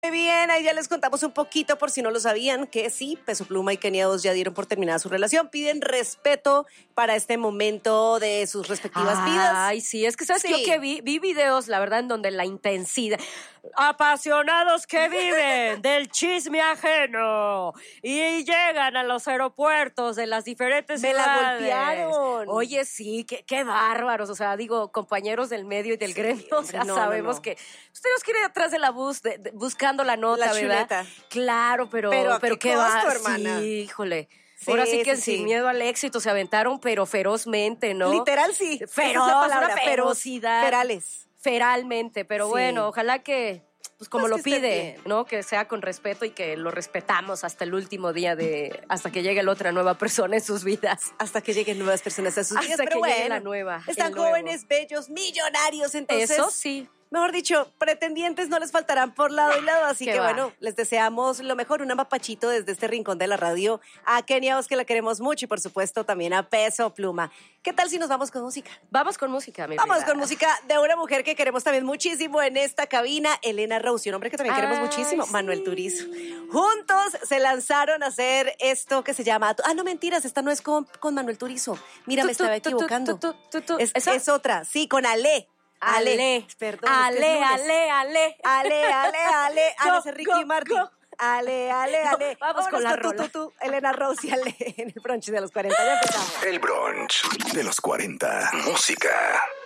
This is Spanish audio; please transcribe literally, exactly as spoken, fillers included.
Muy bien, ahí ya les contamos un poquito, por si no lo sabían, que sí, Peso Pluma y Kenia dos ya dieron por terminada su relación. Piden respeto para este momento de sus respectivas Ay, vidas. Ay, sí, es que sabes Sí. yo que vi, vi videos, la verdad, en donde la intensidad... Apasionados que viven del chisme ajeno y llegan a los aeropuertos de las diferentes Me la ciudades. golpearon. Oye, sí, qué, qué bárbaros. O sea, digo, compañeros del medio y del Sí, gremio, o hombre, sea, no, sabemos no, no. que usted nos quiere atrás de la bus, de, de, buscando la nota, La ¿verdad? chuleta. Claro, pero, Pero ¿a qué qué costo, va, hermana? sí, híjole. Sí, Ahora sí que sí, sin sí. miedo al éxito se aventaron, pero ferozmente, ¿no? Literal, sí. Feroz, Esa es la palabra, una feroz. ferocidad. Ferales. Feralmente, pero Sí. bueno, ojalá que, pues como Pues lo que esté pide, bien. ¿no? Que sea con respeto y que lo respetamos hasta el último día de, hasta que llegue la otra nueva persona en sus vidas. Hasta que lleguen nuevas personas a sus Hasta vidas. que Pero llegue bueno, la nueva, están el nuevo. jóvenes, bellos, millonarios, entonces... Eso sí. Mejor dicho, pretendientes no les faltarán por lado y lado, así Qué que va. bueno, les deseamos lo mejor, un apapachito desde este rincón de la radio, a Kenia Os, que la queremos mucho, y por supuesto también a Peso Pluma. ¿Qué tal si nos vamos con música? Vamos con música, mi Vamos vida. con música de una mujer que queremos también muchísimo en esta cabina, Elena Rose, y un hombre que también queremos Ay, muchísimo, sí. Manuel Turizo. Juntos se lanzaron a hacer esto que se llama... Ah, no, mentiras, esta no es con, con Manuel Turizo. Mira, Tú, me tú, estaba tú, tú, equivocando. tú, tú, tú. Es, ¿Esa? es otra, sí, con Ale. Ale. Ale. Perdón, es que es Ale, lunes. ale, ale. Ale, ale, ale, Go, Ale, ese Ricky go, Martin. go. Ale, ale, ale. Vamos con la tú, rola. tú, tú, Elena Rose y Ale en el brunch de los cuarenta. Ya empezamos. El brunch de los cuarenta. Música.